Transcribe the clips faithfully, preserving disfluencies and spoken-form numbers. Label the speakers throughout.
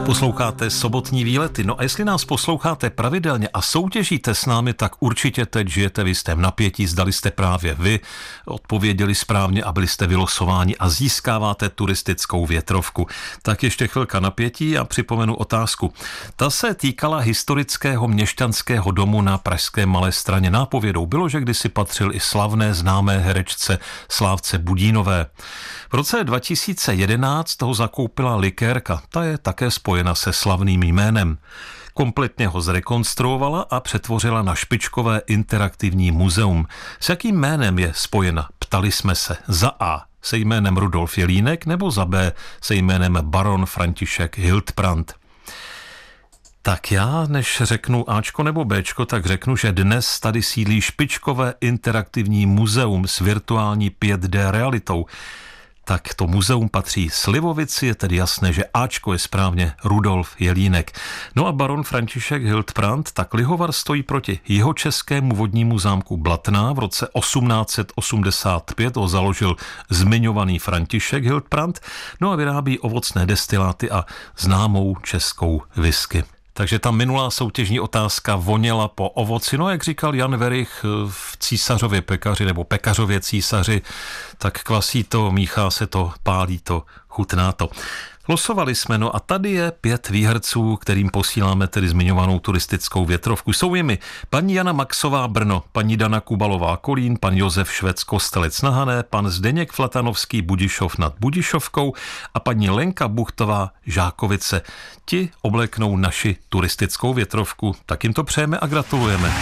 Speaker 1: Posloucháte sobotní výlety. No a jestli nás posloucháte pravidelně a soutěžíte s námi, tak určitě teď žijete v jistém napětí, zdali jste právě vy odpověděli správně a byli jste vylosováni a získáváte turistickou větrovku. Tak ještě chvilka napětí a připomenu otázku. Ta se týkala historického měšťanského domu na pražské Malé Straně. Nápovědou bylo, že kdysi patřil i slavné známé herečce Slávce Budínové. V roce dva tisíce jedenáct ho zakoupila likérka. Ta je také spojena se slavným jménem. Kompletně ho zrekonstruovala a přetvořila na špičkové interaktivní muzeum. S jakým jménem je spojena? Ptali jsme se. Za A se jménem Rudolf Jelínek nebo za B se jménem baron František Hildbrand. Tak já, než řeknu Ačko nebo Bčko, tak řeknu, že dnes tady sídlí špičkové interaktivní muzeum s virtuální pět dé realitou. Tak to muzeum patří Slivovici, je tedy jasné, že Ačko je správně Rudolf Jelínek. No a baron František Hildbrand, tak Lihovar stojí proti jihočeskému vodnímu zámku Blatná. V roce osmnáct set osmdesát pět ho založil zmiňovaný František Hildbrand, no a vyrábí ovocné destiláty a známou českou whisky. Takže ta minulá soutěžní otázka voněla po ovoci. No, jak říkal Jan Werich v Císařově pekaři nebo Pekařově císaři, tak kvasí to, míchá se to, pálí to, chutná to. Losovali jsme, no a tady je pět výherců, kterým posíláme tedy zmiňovanou turistickou větrovku. Jsou jimi paní Jana Maxová Brno, paní Dana Kubalová Kolín, pan Josef Švec Kostelec na Hané, pan Zdeněk Flatanovský Budišov nad Budišovkou a paní Lenka Buchtová Žákovice. Ti obleknou naši turistickou větrovku. Tak jim to přejeme a gratulujeme.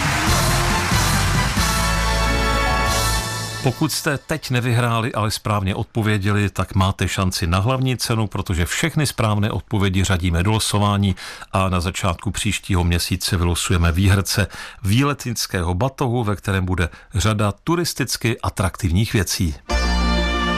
Speaker 1: Pokud jste teď nevyhráli, ale správně odpověděli, tak máte šanci na hlavní cenu, protože všechny správné odpovědi řadíme do losování a na začátku příštího měsíce vylosujeme výherce výletnického batohu, ve kterém bude řada turisticky atraktivních věcí.